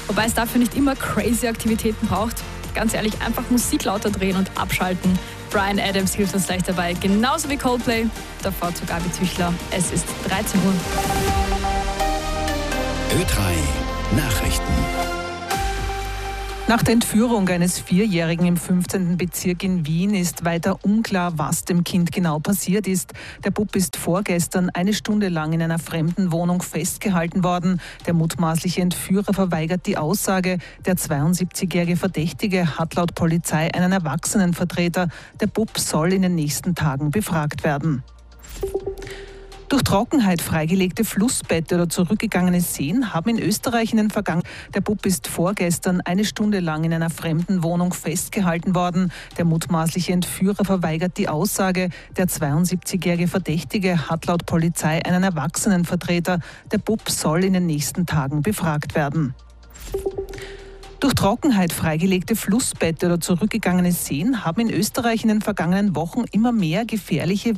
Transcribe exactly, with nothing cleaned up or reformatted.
Wobei es dafür nicht immer crazy Aktivitäten braucht. Ganz ehrlich, einfach Musik lauter drehen und abschalten. Bryan Adams hilft uns gleich dabei, genauso wie Coldplay. Davor zu Gabi Tüchler. Es ist dreizehn Uhr. Ö drei Nachrichten. Nach der Entführung eines Vierjährigen im fünfzehnten Bezirk in Wien ist weiter unklar, was dem Kind genau passiert ist. Der Bub ist vorgestern eine Stunde lang in einer fremden Wohnung festgehalten worden. Der mutmaßliche Entführer verweigert die Aussage. Der zweiundsiebzigjährige Verdächtige hat laut Polizei einen Erwachsenenvertreter. Der Bub soll in den nächsten Tagen befragt werden. Durch Trockenheit freigelegte Flussbette oder zurückgegangene Seen haben in Österreich in den vergangenen... Der Bub ist vorgestern eine Stunde lang in einer fremden Wohnung festgehalten worden. Der mutmaßliche Entführer verweigert die Aussage. Der zweiundsiebzigjährige Verdächtige hat laut Polizei einen Erwachsenenvertreter. Der Bub soll in den nächsten Tagen befragt werden. Durch Trockenheit freigelegte Flussbette oder zurückgegangene Seen haben in Österreich in den vergangenen Wochen immer mehr gefährliche